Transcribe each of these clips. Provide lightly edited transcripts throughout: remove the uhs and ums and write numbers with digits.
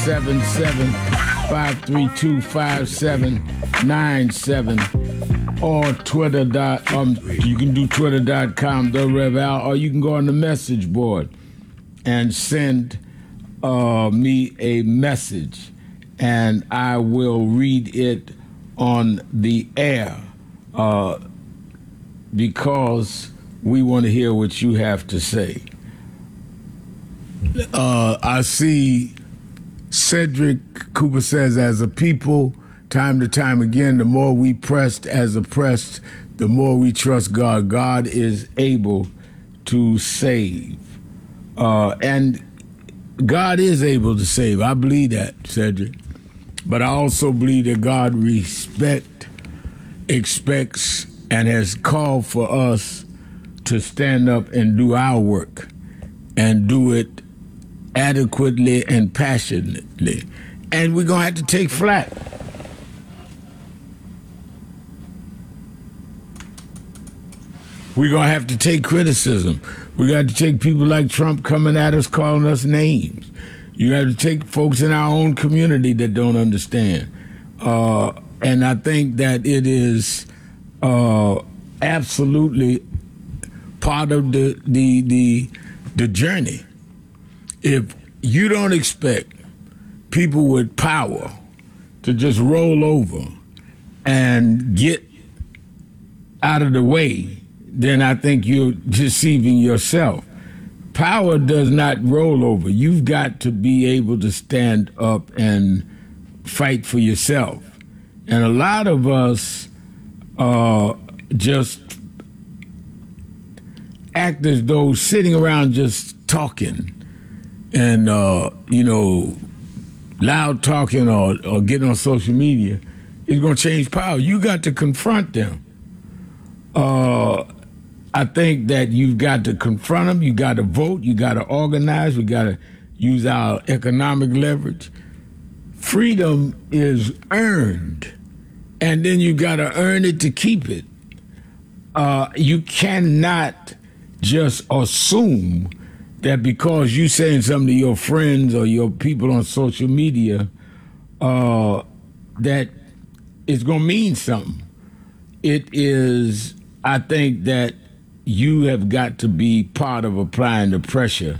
877-532-5797 or Twitter. You can do twitter.com, The Rev Al, or you can go on the message board and send me a message, and I will read it on the air because we want to hear what you have to say. I see Cedric Cooper says, as a people, time to time again, the more we pressed as oppressed, the more we trust God. God is able to save. And God is able to save. I believe that, Cedric. But I also believe that God expects, and has called for us to stand up and do our work and do it adequately and passionately. And we're going to have to take flack. We're going to have to take criticism. We got to take people like Trump coming at us, calling us names. You have to take folks in our own community that don't understand. And I think that it is absolutely part of the journey. If you don't expect people with power to just roll over and get out of the way, then I think you're deceiving yourself. Power does not roll over. You've got to be able to stand up and fight for yourself. And a lot of us just act as though sitting around just talking and, loud talking or getting on social media is going to change power. You got to confront them. I think that you've got to confront them. You got to vote. You got to organize. We got to use our economic leverage. Freedom is earned, and then you got to earn it to keep it. You cannot just assume that because you saying something to your friends or your people on social media, that it's going to mean something. It is, I think that you have got to be part of applying the pressure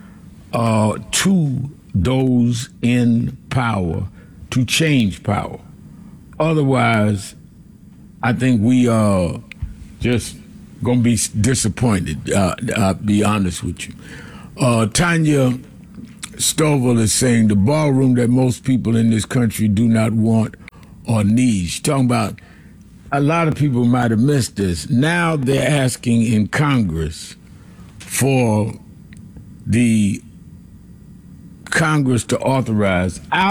to those in power to change power. Otherwise, I think we are just going to be disappointed, I'll be honest with you. Tanya Stovall is saying the ballroom that most people in this country do not want or need. She's talking about, a lot of people might have missed this. Now they're asking in Congress for the Congress to authorize